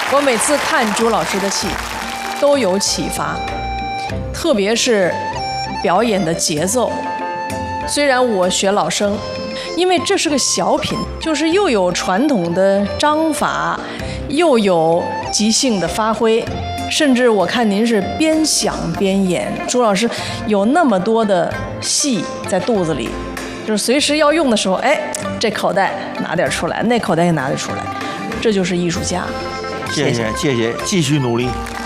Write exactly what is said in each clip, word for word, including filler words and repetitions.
我每次看朱老师的戏，都有启发，特别是表演的节奏。虽然我学老生，因为这是个小品，就是又有传统的章法，又有即兴的发挥，甚至我看您是边想边演。朱老师有那么多的戏在肚子里，就是随时要用的时候，哎，这口袋拿点出来，那口袋也拿得出来，这就是艺术家。 谢谢谢谢，继续努力。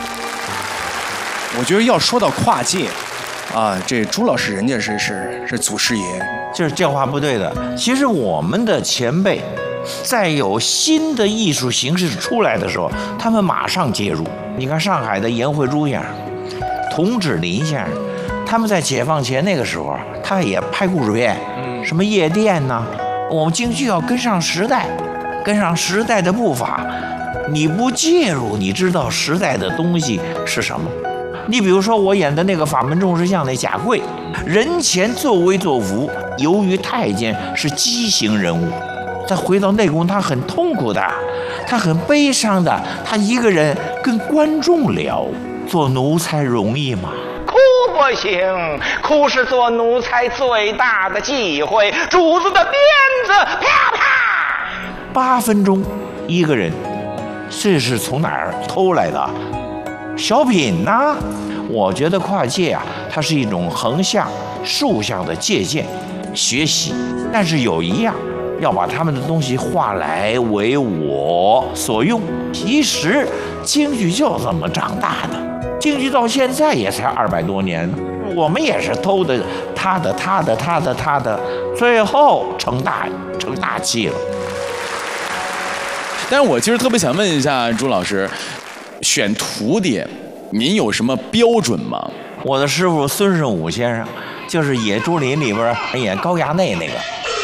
我觉得要说到跨界，啊，这朱老师人家是是是祖师爷， 就是这话不对的。其实我们的前辈，在有新的艺术形式出来的时候，他们马上介入。你看上海的颜慧珠先生、童芷林先生，他们在解放前那个时候，他也拍故事片，什么夜店呐、我们京剧要跟上时代，跟上时代的步伐。你不介入，你知道时代的东西是什么？你比如说我演的那个法门众士像那贾贵，人前作威作福，由于太监是畸形人物，再回到内宫他很痛苦的，他很悲伤的，他一个人跟观众聊，做奴才容易吗？ 哭不行，哭是做奴才最大的忌讳。主子的鞭子啪啪， 八分钟一个人，这是从哪儿偷来的？小品呢、啊？我觉得跨界啊，它是一种横向、竖向的借鉴、学习，但是有一样，要把他们的东西化来为我所用。其实京剧就这么长大的，京剧到现在也才二百多年，我们也是偷的他的、他的、他的、他的，最后成大成大器了。 但是我其实特别想问一下朱老师，选徒弟，您有什么标准吗？ 我的师傅孙胜武先生，就是《野猪林》里边演高衙内那个。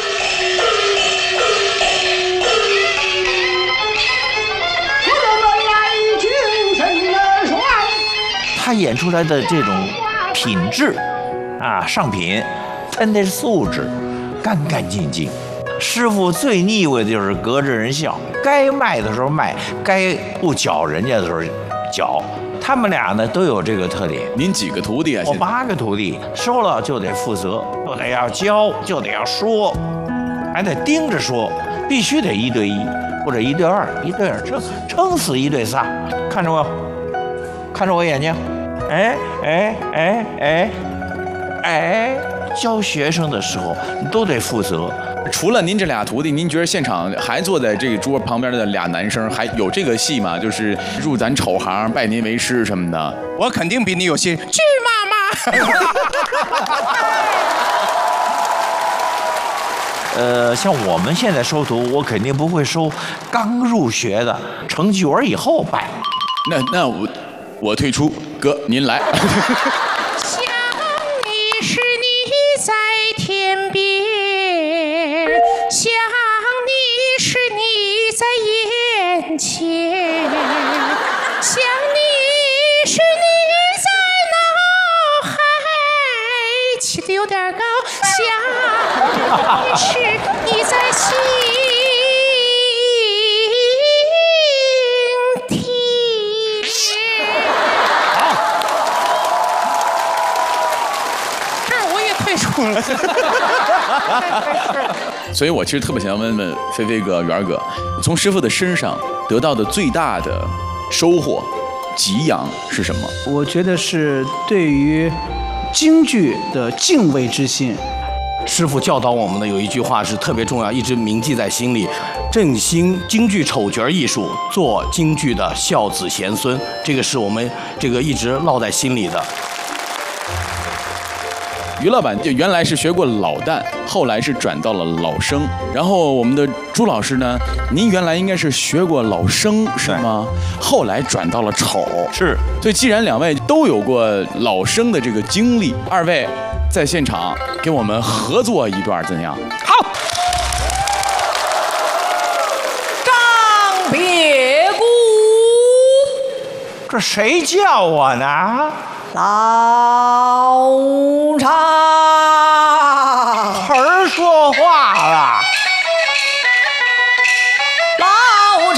他演出来的这种品质啊，上品，他那是素质，干干净净。师傅最腻味的就是隔着人笑，该卖的时候卖，该不搅人家的时候搅。他们俩呢都有这个特点。 您几个徒弟啊？ 我八个徒弟，收了就得负责，就得要教，就得要说，还得盯着说，必须得一对一或者一对二，一对二撑撑死一对仨。看着我，看着我眼睛，哎哎哎哎哎，教学生的时候你都得负责。 除了您这俩徒弟，您觉得现场还坐在这个桌旁边的俩男生还有这个戏吗？就是入咱丑行，拜您为师什么的。 我肯定比你有戏。 去妈妈！ 呃，像我们现在收徒，我肯定不会收刚入学的，成角儿以后拜。 那那我我退出，哥您来。 想你是你在天边。想你是你在眼前，想你是你在脑海，起得有点高，想你是你在心底。这我也退出了。 所以我其实特别想问问飞飞哥、元哥，从师傅的身上得到的最大的收获、给养是什么？ 我觉得是对于京剧的敬畏之心。 师傅教导我们的有一句话是特别重要，一直铭记在心里：振兴京剧丑角艺术，做京剧的孝子贤孙。这个是我们这个一直烙在心里的。 于老板就原来是学过老旦，后来是转到了老生。然后我们的朱老师呢，您原来应该是学过老生是吗？后来转到了丑。 是。 所以既然两位都有过老生的这个经历，二位在现场给我们合作一段怎样？ 好。张别姑， 这谁叫我呢？ 老常儿说话了。